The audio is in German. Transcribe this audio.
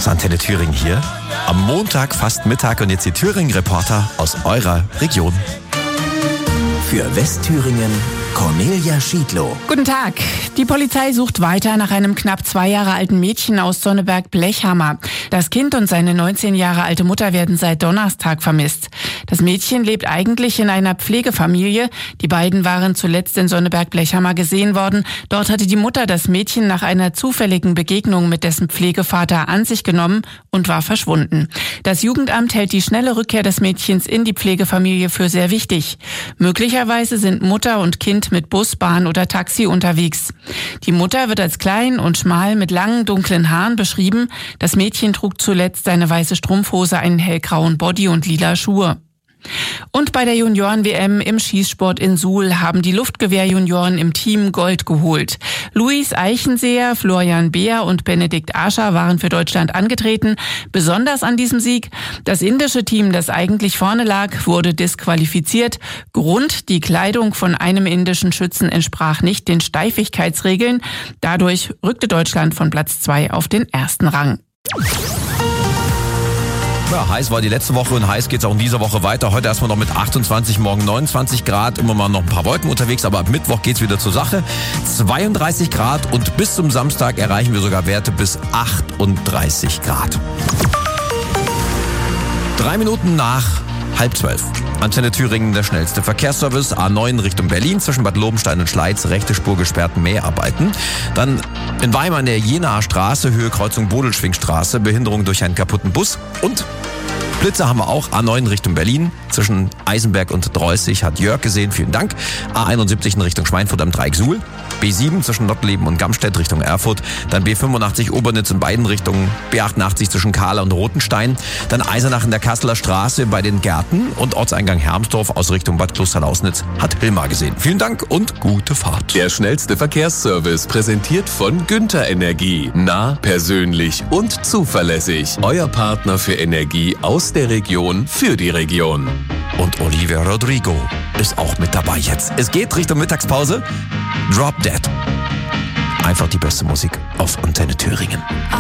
Das ist Antenne Thüringen hier. Am Montag, fast Mittag, und jetzt die Thüringen-Reporter aus eurer Region. Für Westthüringen Cornelia Schiedlow. Guten Tag. Die Polizei sucht weiter nach einem knapp 2 Jahre alten Mädchen aus Sonneberg-Blechhammer. Das Kind und seine 19 Jahre alte Mutter werden seit Donnerstag vermisst. Das Mädchen lebt eigentlich in einer Pflegefamilie. Die beiden waren zuletzt in Sonneberg-Blechhammer gesehen worden. Dort hatte die Mutter das Mädchen nach einer zufälligen Begegnung mit dessen Pflegevater an sich genommen und war verschwunden. Das Jugendamt hält die schnelle Rückkehr des Mädchens in die Pflegefamilie für sehr wichtig. Möglicherweise sind Mutter und Kind mit Bus, Bahn oder Taxi unterwegs. Die Mutter wird als klein und schmal mit langen, dunklen Haaren beschrieben. Das Mädchen trug zuletzt eine weiße Strumpfhose, einen hellgrauen Body und lila Schuhe. Und bei der Junioren-WM im Schießsport in Suhl haben die Luftgewehr-Junioren im Team Gold geholt. Luis Eichenseher, Florian Beer und Benedikt Ascher waren für Deutschland angetreten. Besonders an diesem Sieg: das indische Team, das eigentlich vorne lag, wurde disqualifiziert. Grund: die Kleidung von einem indischen Schützen entsprach nicht den Steifigkeitsregeln. Dadurch rückte Deutschland von Platz 2 auf den 1. Rang. Ja, heiß war die letzte Woche und heiß geht's auch in dieser Woche weiter. Heute erstmal noch mit 28, morgen 29 Grad. Immer mal noch ein paar Wolken unterwegs, aber ab Mittwoch geht's wieder zur Sache. 32 Grad und bis zum Samstag erreichen wir sogar Werte bis 38 Grad. 3 Minuten nach 11:30. Antenne Thüringen, der schnellste Verkehrsservice. A9 Richtung Berlin, zwischen Bad Lobenstein und Schleiz, rechte Spur gesperrt, Mäharbeiten. Dann in Weimar in der Jenaer Straße, Höhe Kreuzung Bodelschwingstraße, Behinderung durch einen kaputten Bus. Und Blitze haben wir auch. A9 Richtung Berlin, zwischen Eisenberg und Dreußig, hat Jörg gesehen, vielen Dank. A71 in Richtung Schweinfurt am Dreieck Suhl. B7 zwischen Nottleben und Gamstedt Richtung Erfurt. Dann B85 Obernitz in beiden Richtungen. B88 zwischen Kahla und Rotenstein. Dann Eisenach in der Kasseler Straße bei den Gärten. Und Ortseingang Hermsdorf aus Richtung Bad Klosterlausnitz hat Hilmar gesehen. Vielen Dank und gute Fahrt. Der schnellste Verkehrsservice, präsentiert von Günther Energie. Nah, persönlich und zuverlässig. Euer Partner für Energie aus der Region für die Region. Und Olivia Rodrigo ist auch mit dabei jetzt. Es geht Richtung Mittagspause. Drop Dead. Einfach die beste Musik auf Antenne Thüringen.